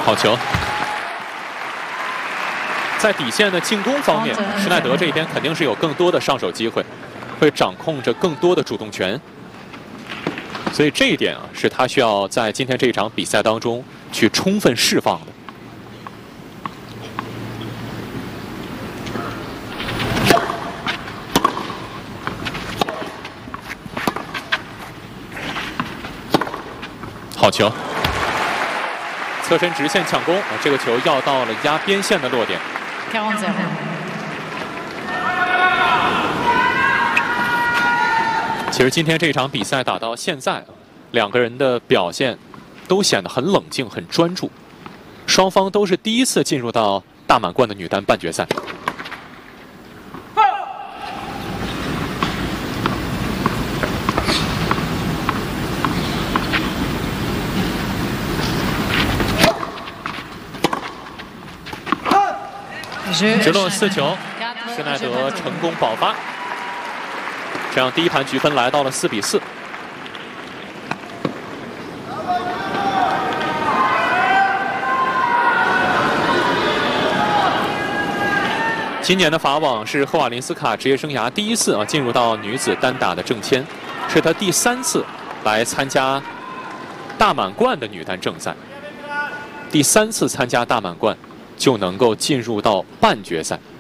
好球。在底线的进攻方面，施耐德这边肯定是有更多的上手机会，会掌控着更多的主动权。所以这一点啊，是他需要在今天这一场比赛当中去充分释放的。好球，侧身直线抢攻，这个球要到了压边线的落点。其实今天这场比赛打到现在，两个人的表现都显得很冷静、很专注。双方都是第一次进入到大满贯的女单半决赛。直落4球，施耐德成功保发，这样第一盘局分来到了4比4。今年的法网是赫瓦林斯卡职业生涯第一次进入到女子单打的正签，是她第3次来参加大满贯的女单正赛，第3次参加大满贯就能够进入到半决赛。